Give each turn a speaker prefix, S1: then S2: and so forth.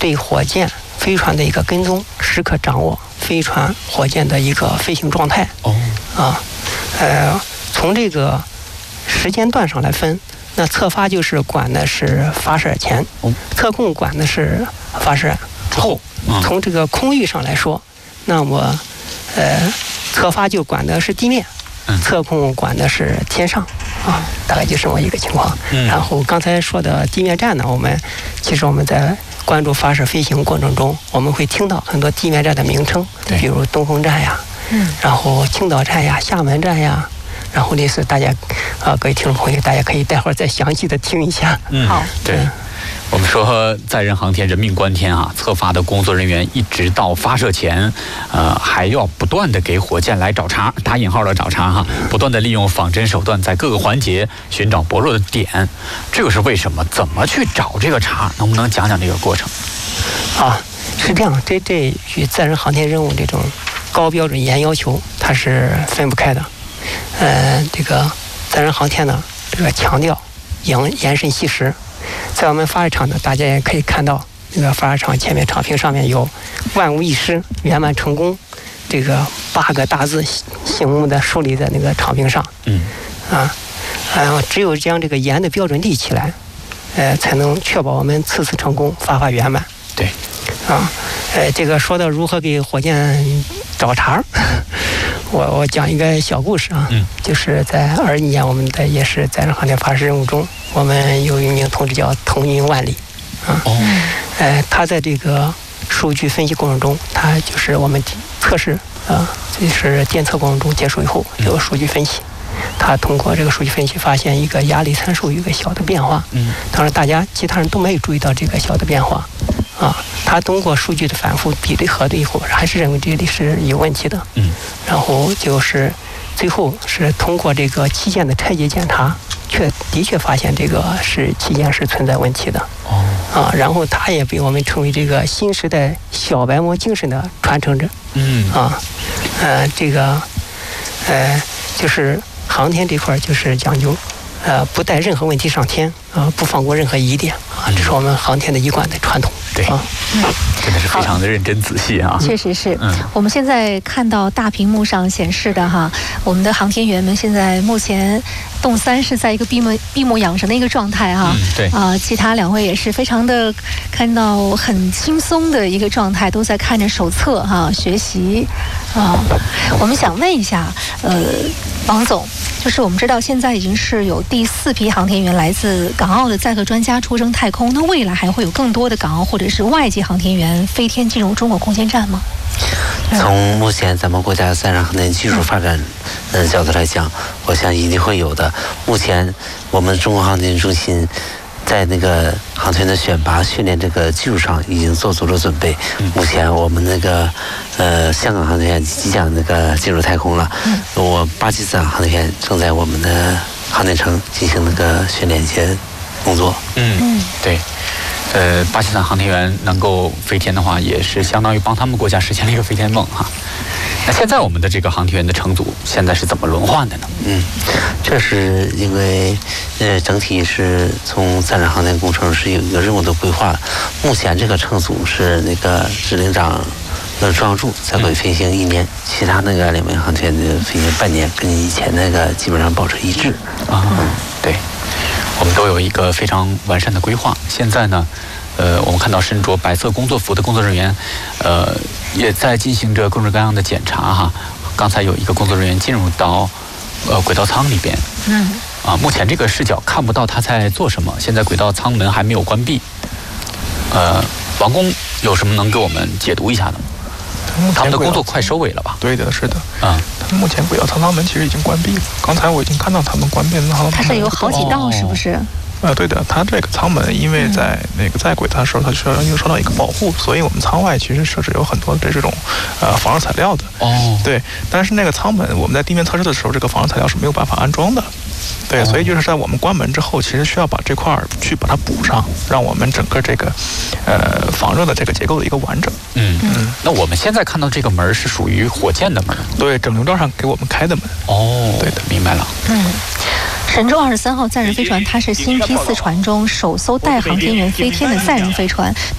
S1: 对火箭、飞船的一个跟踪，时刻掌握飞船、火箭的一个飞行状态。从这个时间段上来分，那侧发就是管的是发射前，测控管的是发射后。从这个空域上来说，那么侧发就管的是地面，测控管的是天上大概就这么一个情况。然后刚才说的地面站呢，其实我们在关注发射飞行过程中，我们会听到很多地面站的名称，比如东风站呀，然后青岛站呀、厦门站呀，然后类似大家各位听众朋友，大家可以待会儿再详细的听一下。
S2: 好，对。我们说载人航天人命关天啊，侧发的工作人员一直到发射前，还要不断的给火箭来找茬，打引号的找茬哈，不断的利用仿真手段，在各个环节寻找薄弱的点。这个是为什么？怎么去找这个茬？能不能讲讲这个过程？
S1: 是这样，这与载人航天任务这种高标准严要求，它是分不开的。这个载人航天呢，这个强调严慎细实。在我们发射场呢，大家也可以看到，那个发射场前面场屏上面有“万无一失，圆满成功”这个8个大字醒目的竖立在那个场屏上。只有将这个严的标准立起来，才能确保我们次次成功，发圆满。
S2: 对。
S1: 这个说到如何给火箭找茬，我讲一个小故事啊。就是在21年，我们也是载人航天发射任务中，我们有一名同志叫腾云万里他在这个数据分析过程中，他就是我们测试就是电测过程中结束以后有数据分析，他通过这个数据分析发现一个压力参数有一个小的变化。当然其他人都没有注意到这个小的变化他通过数据的反复比对核对以后，还是认为这里是有问题的。然后就是最后是通过这个器件的拆解检查，的确发现这个器件是存在问题的。然后他也被我们称为这个新时代小白膜精神的传承者。这个就是航天这块就是讲究不带任何问题上天不放过任何疑点这是我们航天的一贯的传统。
S2: 对，真的是非常的认真仔细啊。
S3: 确实是。我们现在看到大屏幕上显示的我们的航天员们现在目前动3是在一个闭目养神的一个状态
S2: 对。
S3: 其他2位也是非常的看到很轻松的一个状态，都在看着手册学习我们想问一下王总，就是我们知道现在已经是有第4批航天员来自港澳的载荷专家出征太空，那未来还会有更多的港澳或者是外籍航天员飞天进入中国空间站吗？
S4: 从目前咱们国家载人航天技术发展角度来讲，我想一定会有的。目前我们中国航天中心在那个航天的选拔训练这个基础上已经做足了准备。目前我们那个香港航天员即将那个进入太空了，我巴基斯坦航天员正在我们的航天城进行那个训练一些工作。
S2: 对。巴基斯坦航天员能够飞天的话，也是相当于帮他们国家实现了一个飞天梦那现在我们的这个航天员的乘组现在是怎么轮换的呢？
S4: 这是因为整体是从载人航天工程是有一个任务的规划。目前这个乘组是那个指令长庄耀柱才会飞行1年，其他那个2名航天员飞行半年，跟以前那个基本上保持一致。
S2: 对。我们都有一个非常完善的规划。现在呢，我们看到身着白色工作服的工作人员，也在进行着各种各样的检查刚才有一个工作人员进入到轨道舱里边。目前这个视角看不到他在做什么。现在轨道舱门还没有关闭。王工有什么能给我们解读一下的吗？他们的工作快收尾了吧？
S5: 对的，是的。目前轨道舱门其实已经关闭了。刚才我已经看到他们关闭了舱门。
S3: 它是有好几道，是不是？
S5: 对的，它这个舱门因为在轨道的时候，它需要受到一个保护，所以我们舱外其实设置有很多的这种防热材料的。对，但是那个舱门我们在地面测试的时候，这个防热材料是没有办法安装的。对，所以就是在我们关门之后，其实需要把这块去把它补上，让我们整个这个防热的这个结构的一个完整。
S2: 那我们现在看到这个门是属于火箭的门？
S5: 对，整流罩上给我们开的门。
S2: 对的，明白了。
S3: 神舟23号载人飞船，它是新批4船中首艘带航天员飞天的载人飞船。